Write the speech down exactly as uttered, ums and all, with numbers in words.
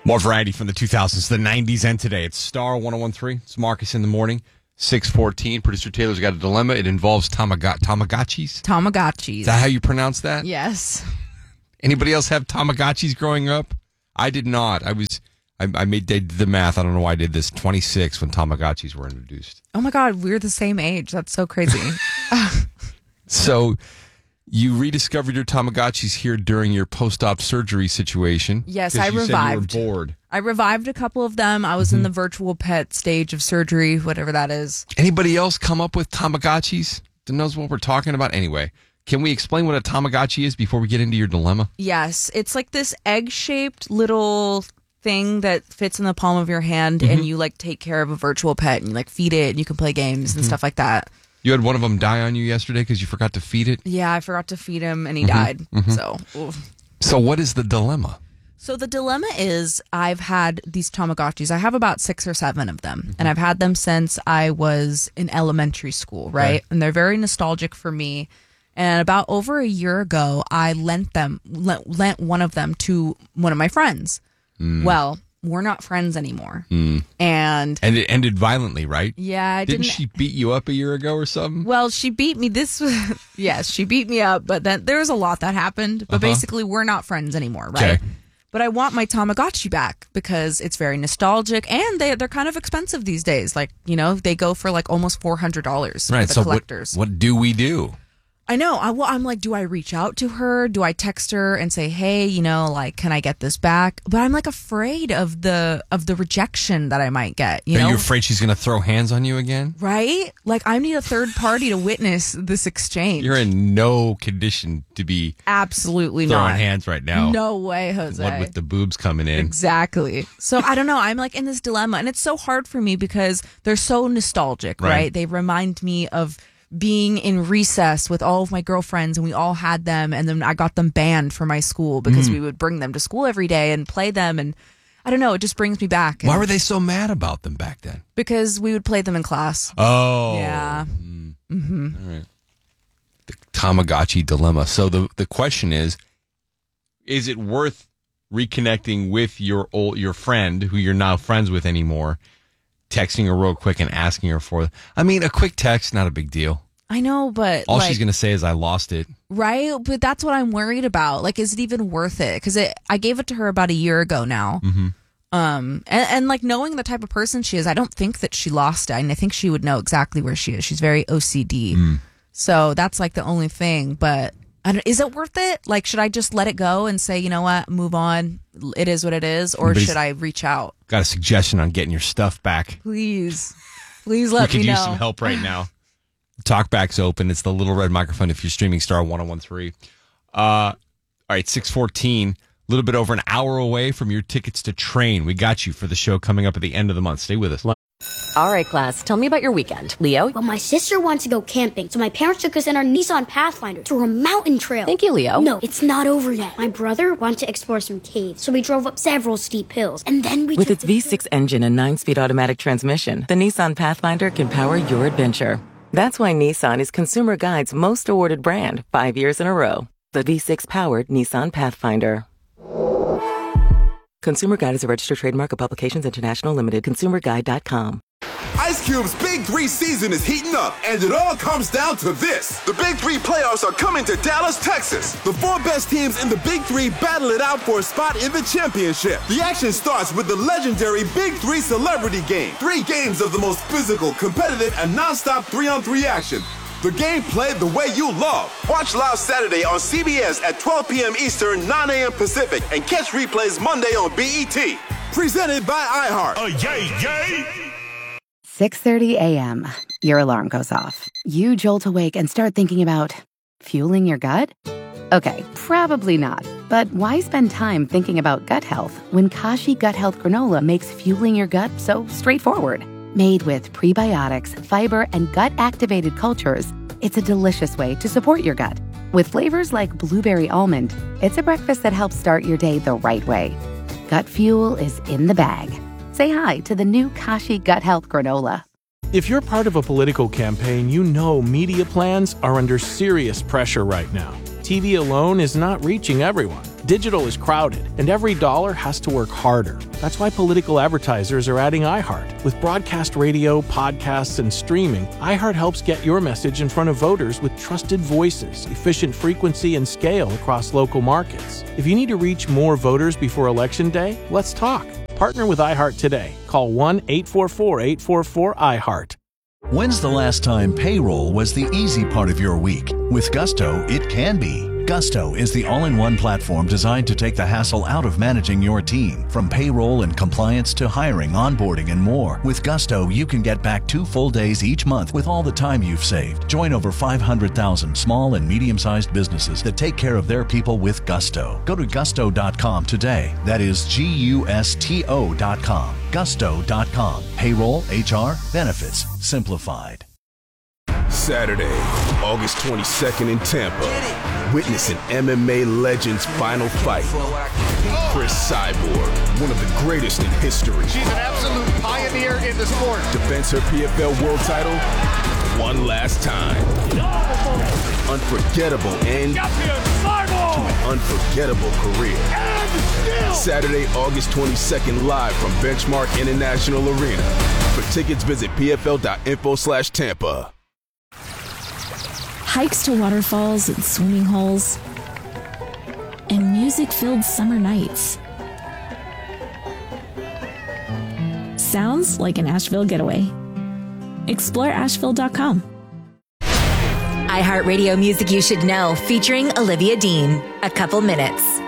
More variety from the two thousands, the nineties, and today. It's Star one oh one three. It's Marcus in the morning. six fourteen. Producer Taylor's got a dilemma. It involves tamaga- Tamagotchis. Tamagotchis. Is that how you pronounce that? Yes. Anybody else have Tamagotchis growing up? I did not. I was... I, I made did the math. I don't know why I did this. twenty-six when Tamagotchis were introduced. Oh my God, we're the same age. That's so crazy. So you rediscovered your Tamagotchis here during your post-op surgery situation. Yes, 'cause I you revived. Said you were bored. I revived a couple of them. I was mm-hmm. in the virtual pet stage of surgery, whatever that is. Anybody else come up with Tamagotchis that knows what we're talking about? Anyway, can we explain what a Tamagotchi is before we get into your dilemma? Yes, it's like this egg-shaped little thing that fits in the palm of your hand, mm-hmm. and you like take care of a virtual pet and you like feed it and you can play games mm-hmm. and stuff like that. You had one of them die on you yesterday because you forgot to feed it? Yeah, I forgot to feed him and he mm-hmm. died. Mm-hmm. So, oof. So what is the dilemma? So the dilemma is I've had these Tamagotchis. I have about six or seven of them, mm-hmm. and I've had them since I was in elementary school, right? Okay. And they're very nostalgic for me. And about over a year ago, I lent them, lent, lent one of them to one of my friends. Mm. Well, we're not friends anymore. Mm. And and it ended violently, right? Yeah. I didn't, didn't she beat you up a year ago or something? Well, she beat me. This was, yes, she beat me up, but then there was a lot that happened. But uh-huh. basically, we're not friends anymore, right? Okay. But I want my Tamagotchi back because it's very nostalgic and they, they're kind of expensive these days. Like, you know, they go for like almost four hundred dollars right, for the so collectors. What, what do we do? I know. I, well, I'm like, do I reach out to her? Do I text her and say, hey, you know, like, can I get this back? But I'm like afraid of the of the rejection that I might get. You Are know? you afraid she's going to throw hands on you again? Right? Like, I need a third party to witness this exchange. You're in no condition to be absolutely throwing not. hands right now. No way, Jose. What with the boobs coming in. Exactly. So I don't know. I'm like in this dilemma, and it's so hard for me because they're so nostalgic, right? right? They remind me of being in recess with all of my girlfriends, and we all had them, and then I got them banned from my school because mm. we would bring them to school every day and play them, and I don't know, it just brings me back. Why were they so mad about them back then? Because we would play them in class. Oh. Yeah. Mm. Mm-hmm. All right. The Tamagotchi dilemma. So the, the question is, is it worth reconnecting with your old your friend who you're not friends with anymore, texting her real quick and asking her for, I mean, a quick text, not a big deal. I know, but all like, she's going to say is, I lost it. Right? But that's what I'm worried about. Like, is it even worth it? Because it, I gave it to her about a year ago now. Mm-hmm. Um, and, and like knowing the type of person she is, I don't think that she lost it. And I think she would know exactly where she is. She's very O C D. Mm. So that's like the only thing. But I don't, is it worth it? Like, should I just let it go and say, you know what, move on? It is what it is. Or Anybody's should I reach out? Got a suggestion on getting your stuff back? Please. Please let me know. We could use some help right now. Talkback's open. It's the little red microphone if you're streaming Star one oh one three. Uh, all right, six fourteen. A little bit over an hour away from your tickets to Train. We got you for the show coming up at the end of the month. Stay with us. All right, class. Tell me about your weekend. Leo? Well, my sister wants to go camping, so my parents took us in our Nissan Pathfinder to a mountain trail. Thank you, Leo. No, it's not over yet. My brother wanted to explore some caves, so we drove up several steep hills, and then we... With its V six engine and nine-speed automatic transmission, the Nissan Pathfinder can power your adventure. That's why Nissan is Consumer Guide's most awarded brand, five years in a row. The V six-powered Nissan Pathfinder. Consumer Guide is a registered trademark of Publications International Limited. consumer guide dot com. Ice Cube's Big Three season is heating up, and it all comes down to this. The Big Three playoffs are coming to Dallas, Texas. The four best teams in the Big Three battle it out for a spot in the championship. The action starts with the legendary Big Three Celebrity Game. Three games of the most physical, competitive, and non-stop three-on-three action. The game played the way you love. Watch live Saturday on C B S at twelve p.m. Eastern, nine a.m. Pacific, and catch replays Monday on B E T. Presented by iHeart. Oh, yay, yay! six thirty a.m. Your alarm goes off. You jolt awake and start thinking about fueling your gut? Okay, probably not. But why spend time thinking about gut health when Kashi Gut Health Granola makes fueling your gut so straightforward? Made with prebiotics, fiber, and gut-activated cultures, it's a delicious way to support your gut. With flavors like blueberry almond, it's a breakfast that helps start your day the right way. Gut fuel is in the bag. Say hi to the new Kashi Gut Health Granola. If you're part of a political campaign, you know media plans are under serious pressure right now. T V alone is not reaching everyone. Digital is crowded, and every dollar has to work harder. That's why political advertisers are adding iHeart. With broadcast radio, podcasts, and streaming, iHeart helps get your message in front of voters with trusted voices, efficient frequency, and scale across local markets. If you need to reach more voters before Election Day, let's talk. Partner with iHeart today. Call one eight four four, eight four four, iHeart. When's the last time payroll was the easy part of your week? With Gusto, it can be. Gusto is the all-in-one platform designed to take the hassle out of managing your team. From payroll and compliance to hiring, onboarding, and more. With Gusto, you can get back two full days each month with all the time you've saved. Join over five hundred thousand small and medium-sized businesses that take care of their people with Gusto. Go to gusto dot com today. That is G U S T O dot com. gusto dot com. Payroll, H R, benefits, simplified. Saturday, August twenty-second in Tampa. Witness an M M A legend's final fight. Chris Cyborg, one of the greatest in history. She's an absolute pioneer in the sport. Defends her P F L world title one last time. Unforgettable end to an unforgettable career. Saturday, August twenty-second, live from Benchmark International Arena. For tickets, visit P F L dot info slash Tampa. Hikes to waterfalls and swimming holes, and music-filled summer nights. Sounds like an Asheville getaway. Explore Asheville dot com. iHeartRadio Music You Should Know, featuring Olivia Dean. A Couple Minutes.